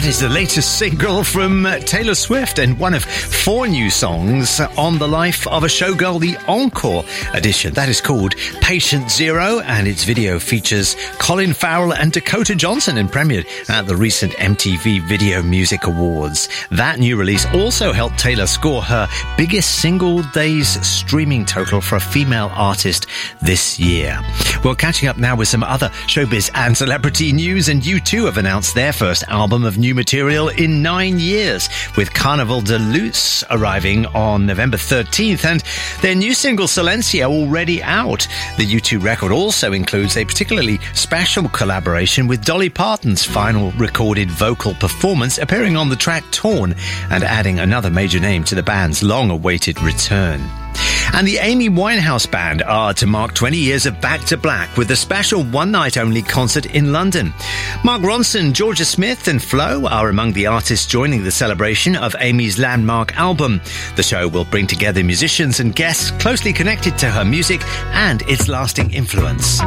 That is the latest single from Taylor Swift and one of 4 new songs on the life of a showgirl, the Encore edition. That is called Patient Zero, and its video features Colin Farrell and Dakota Johnson and premiered at the recent MTV Video Music Awards. That new release also helped Taylor score her biggest single day's streaming total for a female artist this year. Well, catching up now with some other showbiz and celebrity news, and U2 have announced their first album of new material in 9 years, with Carnival de Luz arriving on November 13th and their new single Silencio already out. The U2 record also includes a particularly special collaboration with Dolly Parton's final recorded vocal performance, appearing on the track Torn and adding another major name to the band's long-awaited return. And the Amy Winehouse Band are to mark 20 years of Back to Black with a special one-night-only concert in London. Mark Ronson, Georgia Smith and Flo are among the artists joining the celebration of Amy's landmark album. The show will bring together musicians and guests closely connected to her music and its lasting influence.